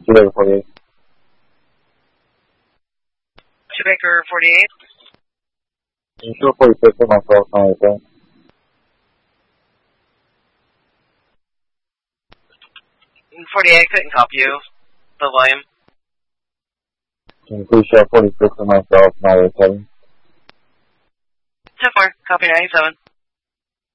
Shoemaker 48. Shoemaker 48. Sure 46 for myself, 987. 48, couldn't copy you. The volume. Can you please show 46 for myself, 987? 10-4, copy 97.